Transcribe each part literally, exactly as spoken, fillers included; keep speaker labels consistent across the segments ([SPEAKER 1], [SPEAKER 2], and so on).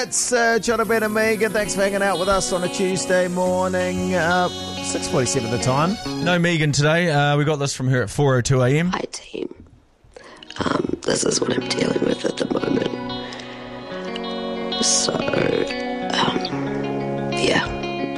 [SPEAKER 1] hits. Uh, John, Ben and Megan, thanks for hanging out with us on a Tuesday morning. Uh, six forty-seven the time.
[SPEAKER 2] No Megan today. Uh, we got this from her at four oh two a.m.
[SPEAKER 3] Hi, team. Um, this is what I'm dealing with at the moment. So, um, yeah.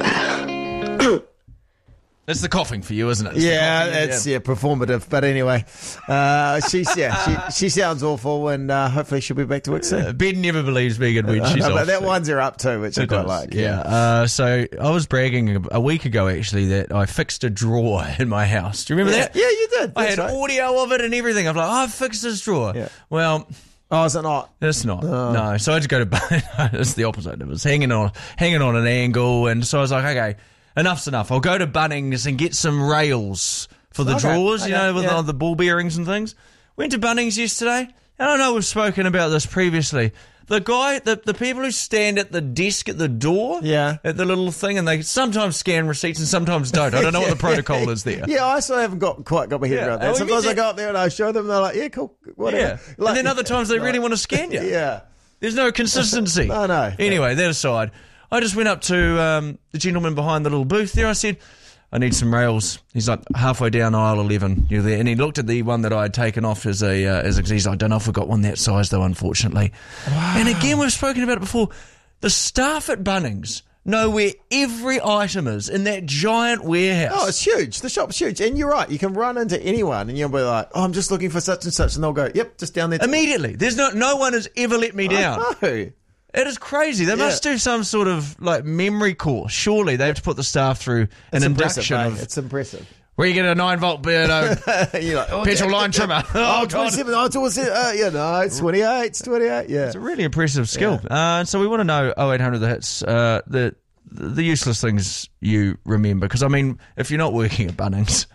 [SPEAKER 2] That's the coughing for you, isn't it? It's
[SPEAKER 1] Yeah,
[SPEAKER 2] coughing,
[SPEAKER 1] it's yeah. performative. But anyway, uh, she's yeah, she, she sounds awful, and uh, hopefully she'll be back to work soon.
[SPEAKER 2] Uh, Ben never believes Megan when
[SPEAKER 1] Uh,
[SPEAKER 2] she's
[SPEAKER 1] no,
[SPEAKER 2] off.
[SPEAKER 1] but that winds her up too, which I
[SPEAKER 2] It
[SPEAKER 1] quite
[SPEAKER 2] does,
[SPEAKER 1] like.
[SPEAKER 2] Yeah. Uh, so I was bragging a, a week ago, actually, that I fixed a drawer in my house. Do you remember
[SPEAKER 1] yeah.
[SPEAKER 2] that?
[SPEAKER 1] Yeah, you did.
[SPEAKER 2] I
[SPEAKER 1] That's
[SPEAKER 2] had
[SPEAKER 1] right.
[SPEAKER 2] audio of it and everything. I'm like, oh, I fixed this drawer.
[SPEAKER 1] Yeah.
[SPEAKER 2] Well,
[SPEAKER 1] Oh, is it not?
[SPEAKER 2] it's not.
[SPEAKER 1] Oh.
[SPEAKER 2] No. So I had to go to Bunnings. It's the opposite. It was hanging on, hanging on an angle, and so I was like, okay, enough's enough. I'll go to Bunnings and get some rails for the
[SPEAKER 1] Okay,
[SPEAKER 2] drawers,
[SPEAKER 1] okay,
[SPEAKER 2] you know, with
[SPEAKER 1] yeah.
[SPEAKER 2] all the ball bearings and things. Went to Bunnings yesterday, and I know we've spoken about this previously. The guy, the, the people who stand at the desk at the door,
[SPEAKER 1] Yeah.
[SPEAKER 2] at the little thing, and they sometimes scan receipts and sometimes don't. I don't know what the protocol is there.
[SPEAKER 1] Yeah, I still haven't got quite got my head
[SPEAKER 2] Yeah.
[SPEAKER 1] around
[SPEAKER 2] Oh,
[SPEAKER 1] that.
[SPEAKER 2] we
[SPEAKER 1] Sometimes
[SPEAKER 2] need
[SPEAKER 1] I
[SPEAKER 2] to-
[SPEAKER 1] go up there and I show them, and they're like, yeah, cool, whatever.
[SPEAKER 2] Yeah.
[SPEAKER 1] Like-
[SPEAKER 2] and then other times they really want to scan you.
[SPEAKER 1] Yeah.
[SPEAKER 2] There's no consistency.
[SPEAKER 1] I know.
[SPEAKER 2] Anyway, that aside, I just went up to um, the gentleman behind the little booth there. I said, I need some rails. He's like halfway down aisle eleven. You're there. And he looked at the one that I had taken off as a, uh, as a, he's like, I don't know if we've got one that size though, unfortunately. Wow. And again, we've spoken about it before. The staff at Bunnings know where every item is in that giant warehouse.
[SPEAKER 1] Oh, it's huge. The shop's huge. And you're right. You can run into anyone and you'll be like, oh, I'm just looking for such and such. And they'll go, yep, just down there.
[SPEAKER 2] Immediately. There's no, no one has ever let me down.
[SPEAKER 1] I know.
[SPEAKER 2] It is crazy. They
[SPEAKER 1] Yeah.
[SPEAKER 2] must do some sort of like memory course. Surely they have to put the staff through an
[SPEAKER 1] It's impressive,
[SPEAKER 2] induction
[SPEAKER 1] mate.
[SPEAKER 2] of
[SPEAKER 1] It's impressive.
[SPEAKER 2] where you get a nine volt Beardo
[SPEAKER 1] You're like, oh,
[SPEAKER 2] petrol
[SPEAKER 1] yeah.
[SPEAKER 2] line trimmer.
[SPEAKER 1] Oh,
[SPEAKER 2] Oh, God.
[SPEAKER 1] twenty-seven. Oh, twenty-seven. Uh, yeah, no, it's twenty-eight. It's twenty-eight. Yeah.
[SPEAKER 2] It's a really impressive skill. Uh, and so we want to know oh eight hundred the hits, uh, the the useless things you remember. Because I mean, if you're not working at Bunnings,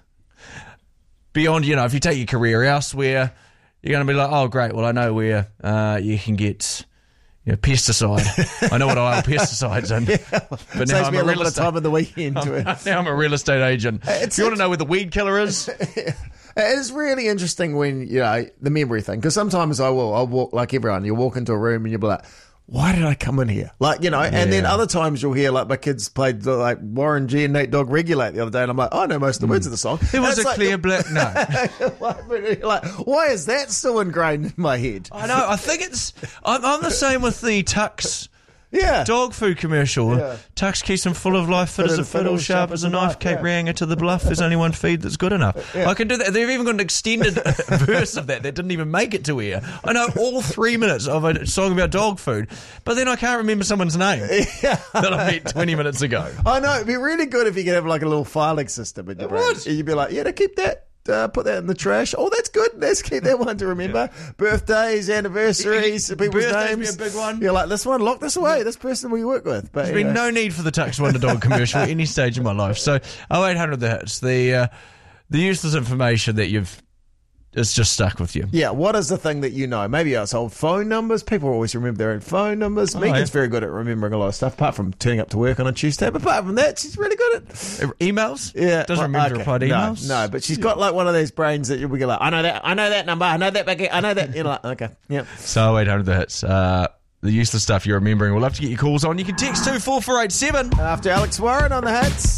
[SPEAKER 2] beyond, you know, if you take your career elsewhere, you're going to be like, oh great, well I know where uh, you can get. Yeah, pesticide. I know what aisle pesticides in.
[SPEAKER 1] Yeah.
[SPEAKER 2] But now
[SPEAKER 1] Saves
[SPEAKER 2] I'm
[SPEAKER 1] me
[SPEAKER 2] a
[SPEAKER 1] a little
[SPEAKER 2] real
[SPEAKER 1] bit of
[SPEAKER 2] estate.
[SPEAKER 1] time on the weekend. To it.
[SPEAKER 2] Now I'm a real estate agent.
[SPEAKER 1] It's-
[SPEAKER 2] if you want
[SPEAKER 1] it's-
[SPEAKER 2] to know where the weed killer is,
[SPEAKER 1] It's really interesting when, you know, the memory thing. Because sometimes I will, I'll walk like everyone. You'll walk into a room and you'll be like, why did I come in here? Like, you know, and then
[SPEAKER 2] Yeah.
[SPEAKER 1] other times you'll hear, like, my kids played, like, Warren G and Nate Dogg Regulate the other day. And I'm like, oh, I know most of the words of the song.
[SPEAKER 2] it
[SPEAKER 1] And
[SPEAKER 2] was
[SPEAKER 1] it's
[SPEAKER 2] a
[SPEAKER 1] like,
[SPEAKER 2] clear black. No,
[SPEAKER 1] like, really, like, why is that still ingrained in my head?
[SPEAKER 2] I know. I think it's. I'm, I'm the same with the Tux
[SPEAKER 1] Yeah.
[SPEAKER 2] dog food commercial.
[SPEAKER 1] Yeah.
[SPEAKER 2] Tux keeps them full of life, fit as a fiddle, sharp as a knife. Cape
[SPEAKER 1] yeah.
[SPEAKER 2] Ranga to the bluff. There's only one feed that's good enough. I can do that. They've even got an extended verse of that that didn't even make it to air. I know all three minutes of a song about dog food, but then I can't remember someone's name
[SPEAKER 1] Yeah.
[SPEAKER 2] that I met twenty minutes ago.
[SPEAKER 1] I know. It'd be really good if you could have, like, a little filing system in your brain.
[SPEAKER 2] would.
[SPEAKER 1] And you'd be like, yeah, to keep that. Uh, put that in the trash. Oh, that's good. Let's keep that one to remember. Birthdays, anniversaries, people's
[SPEAKER 2] Birthdays
[SPEAKER 1] names.
[SPEAKER 2] be a big one.
[SPEAKER 1] You're like, this one, lock this away. This person we work with. But
[SPEAKER 2] There's been
[SPEAKER 1] anyway.
[SPEAKER 2] no need for the Tux Wonder Dog commercial at any stage in my life. So oh eight hundred the hits, the uh, the useless information that you've it's just stuck with you.
[SPEAKER 1] Yeah, what is the thing that you know? Maybe it's old phone numbers. People always remember their own phone numbers.
[SPEAKER 2] Oh,
[SPEAKER 1] Megan's
[SPEAKER 2] yeah.
[SPEAKER 1] very good at remembering a lot of stuff, apart from turning up to work on a Tuesday. But apart from that, she's really good at
[SPEAKER 2] Emails?
[SPEAKER 1] yeah.
[SPEAKER 2] Doesn't
[SPEAKER 1] well,
[SPEAKER 2] remember to
[SPEAKER 1] okay.
[SPEAKER 2] reply to
[SPEAKER 1] no,
[SPEAKER 2] emails?
[SPEAKER 1] No, but she's got like one of those brains that you'll be like, I know that, I know that number, I know that back, I know that. You're like, okay, yeah.
[SPEAKER 2] So oh eight hundred the hits. Uh, the useless stuff you're remembering. We'll have to get your calls on. You can text two four four eight seven.
[SPEAKER 1] After Alex Warren on the hits.